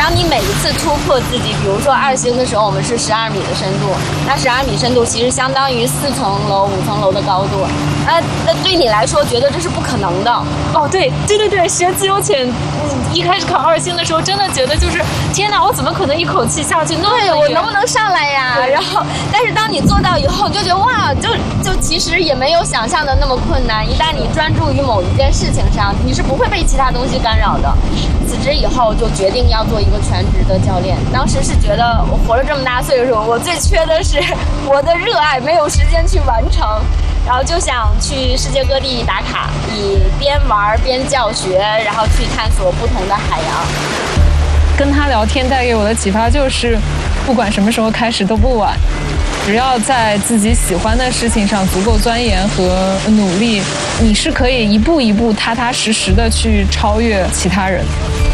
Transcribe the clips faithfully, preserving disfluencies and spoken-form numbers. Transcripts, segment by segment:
当你每一次突破自己，比如说二星的时候，我们是十二米的深度，那十二米深度其实相当于四层楼、五层楼的高度，那那对你来说，觉得这是不可能的。 哦，对对对对，学自由潜，一开始考二星的时候，真的觉得就是天哪，我怎么可能一口气下去那么远？ 对，我能不能上来呀？然后，但是当你做到以后，就觉得哇，就就其实也没有想象的那么困难。一旦你专注于某一件事情上，你是不会被其他东西干扰的。辞职以后就决定要做一个全职的教练。当时是觉得我活了这么大岁数，我最缺的是我的热爱，没有时间去完成。然后就想去世界各地打卡，以边玩边教学，然后去探索不同的海洋。 跟他聊天带给我的启发就是，不管什么时候开始都不晚，只要在自己喜欢的事情上足够钻研和努力，你是可以一步一步踏踏实实的去超越其他人。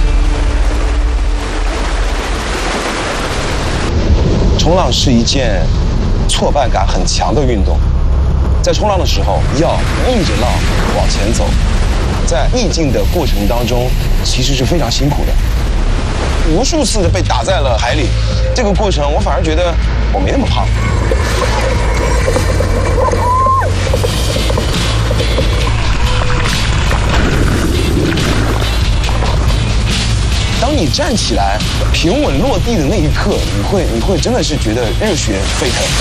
冲浪是一件挫败感很强的运动，在冲浪的时候要逆着浪往前走，在逆境的过程当中其实是非常辛苦的，无数次的被打在了海里，这个过程我反而觉得我没那么胖。当你站起来平稳落地的那一刻，你会你会真的是觉得热血沸腾。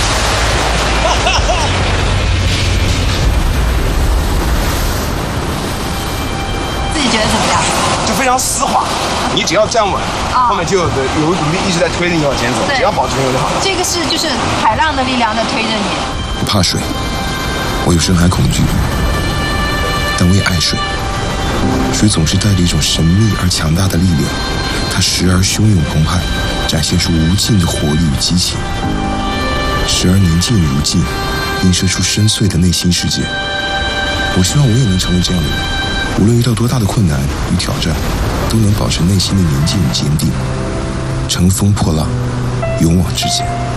自己觉得怎么样？ 就非常丝滑，你只要站稳， 哦、 后面就有的有一股力一直在推着你往前走，只要保持住就好了。 这个是就是海浪的力量在推着你。 我怕水，我有深海恐惧，但我也爱水。水总是带着一种神秘而强大的力量，它时而汹涌澎湃，展现出无尽的活力与激情；时而宁静如镜，映射出深邃的内心世界。我希望我也能成为这样的人，无论遇到多大的困难与挑战，都能保持内心的宁静与坚定，乘风破浪，勇往直前。